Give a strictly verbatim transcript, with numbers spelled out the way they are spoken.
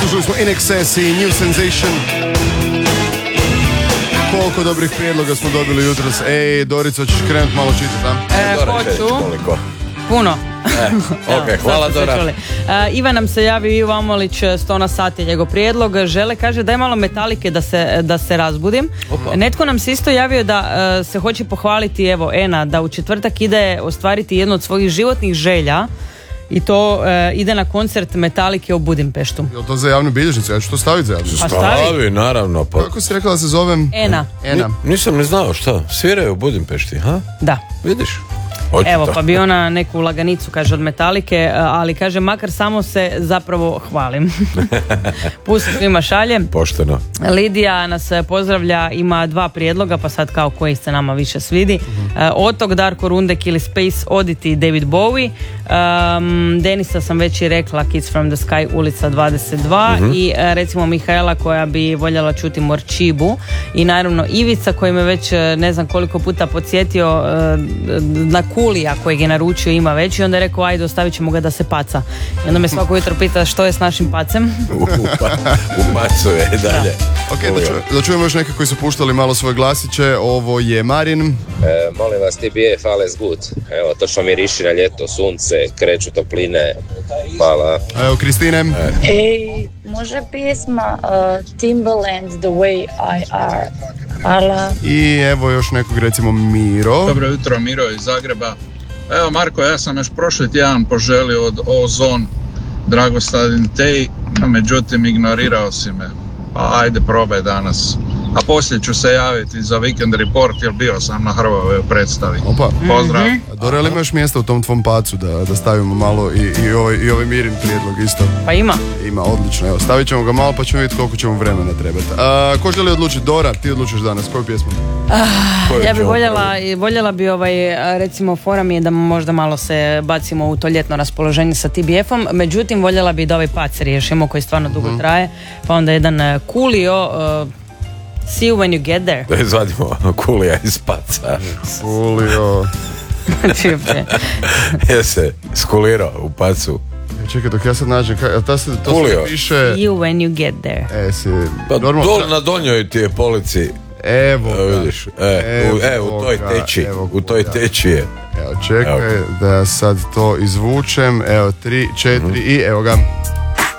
Slušali smo In Excess i New Sensation. Koliko dobrih prijedloga smo dobili jutros. Ej, Dorica, hoćeš krenuti malo čitati, a? E, hoću. Puno. E, ok, hvala Dora. Uh, Ivan nam se javio, Ivo Amolić, sto na sat je njegov prijedlog. Žele, kaže, daj malo Metalike da se, da se razbudim. Opa. Netko nam se isto javio da uh, se hoće pohvaliti, evo, Ena, da u četvrtak ide ostvariti jednu od svojih životnih želja. I to uh, ide na koncert Metalike u Budimpeštu. Je li to za javnu bilježnicu? Ja ću to staviti za javnu bilježnicu. Pa stavi. Stavi, naravno. Pa. Kako si rekla da se zovem? Ena. Ena. Ni, nisam ne znao šta. Sviraju u Budimpešti, ha? Da. Vidiš? Očito. Evo, pa bi ona neku laganicu, kaže, od Metalike, ali kaže, makar samo se zapravo hvalim. Pusti svima šaljem. Pošteno. Lidija nas pozdravlja, ima dva prijedloga, pa sad kao koji se nama više svidi. Uh, Otok, Darko Rundek ili Space Oddity, David Bowie. Um, Denisa sam već i rekla, Kids from the Sky, ulica dvadeset dva. Uh-huh. I uh, recimo Mihaela koja bi voljela čuti Morčibu. I naravno Ivica koji me već ne znam koliko puta podsjetio uh, na Kulija kojeg je naručio ima već i onda je rekao ajde ostavit ćemo ga da se paca. I onda me svako jutro pita što je s našim pacem. Upacuje dalje. Ok, da, ču, da čujemo još neke koji su puštali malo svoje glasiće. Ovo je Marin. E, molim vas, T B F, alles gut. Evo, točno miriši na ljeto, sunce, kreću topline. Hvala. Evo, Kristine. E. Ej, može pjesma uh, Timbaland, The Way I Are. Hvala. I evo još nekog, recimo Miro. Dobro jutro, Miro iz Zagreba. Evo Marko, ja sam još prošli tjedan poželio od Ozon Dragostadin Tej, međutim ignorirao si me. Pa ajde probaj danas. A poslije ću se javiti za Weekend Report jer bio sam na Hrvovoj predstavi. Opa. Pozdrav. Mm-hmm. Dora, li imaš mjesta u tom tvom pacu da, da stavimo malo i, i, ovaj, i ovaj Mirin prijedlog isto? Pa ima. Ima, odlično. Evo, stavit ćemo ga malo pa ćemo vidjeti koliko ćemo vremena trebati. A, ko želi odlučiti? Dora, ti odlučiš danas. Koju pjesmu? Ah, ja bih voljela, voljela bi ovaj, recimo fora mi je da možda malo se bacimo u to ljetno raspoloženje sa T B F-om, međutim voljela bi da ovaj pac riješimo koji stvarno dugo mm-hmm. traje, pa onda jedan uh, Coolio uh, See you when you get there. Da izvadimo Kulija iz paca. Coolio. Je se skulirao u pacu. Čekaj, dok ja sad nađem, kaj, ta se, to Coolio. se piše... See you when you get there. E, si... Pa normal... dol na donjoj ti je polici. Evo ga. E, vidiš, e, evo, u, e, u toj teči, evo u toj teči je. Evo, čekaj evo. Da sad to izvučem. Evo, tri, četiri mm-hmm. i evo ga.